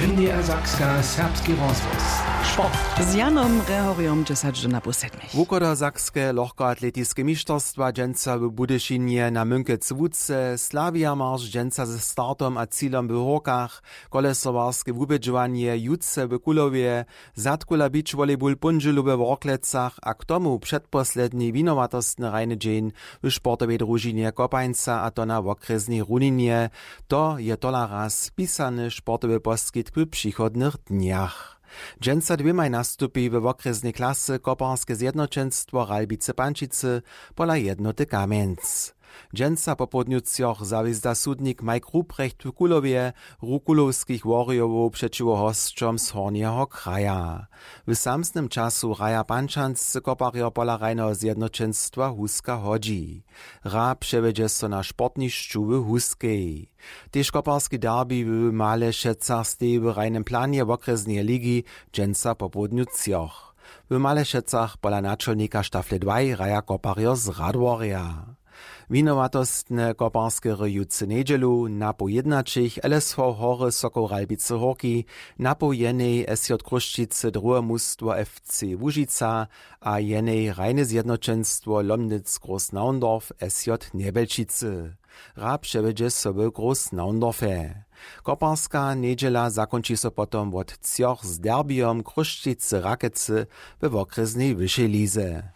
NDR Sakska serbski rozhlas. Sport. Z Janom Rehoriom 10 na busetmich. Wukodo-Sakske lohkoatletijske mištorstva dženca v Budešinje na Münke Cvuce, Slavia marš dženca ze startom a cílom v Horkach, kolesovarske wubedžovanie Jutce v Kulovie, zatkula beach volleyball Punželu v Worklecach a k tomu předposledný vinovatostný rajny džen v športovej družinie Kopańca a to na okresnej Runinie. To je tola raz pisany športowy poskyt w przychodnych dniach. Dženca dvěmaj nastupí w okresnej klasy Koparskie zjednoczenstwo Ralbice Pančice pola jednoty Kamenc. Dženca po podniucjoch zawizda sudnik Mike Ruprecht w Kulowie rukulowskich warriorów przeciwko hosťom z Hornieho kraja. W samsnym czasu raja Pančanscy kopario pola rajného zjednoczenstwa Huska hodzi. Ra przewiedzie so na sportnišću w Huskej. Tež koparski derby w Malešecach stej w rajnym planie w okresnej ligi Dženca po podniucjoch. W Malešecach pola naczelnika Štafle 2 raja kopario z Radworja. Winowatostne koparskie ryjuce niedzielu, na po jednačich LSV Hory Sokol Ralbice Horki, na po jenej SJ Kruščice druhe mustwo FC Łužica a jenej rajne zjednoczenstwo Lomnic Groß-Naundorf SJ Nebelčice. Ra przewiedzie sobie Groß-Naundorfe. Koparska niedziela zakończy so potom od cioch z derbiom Kruščice Rakece we okresnej wyższej lize.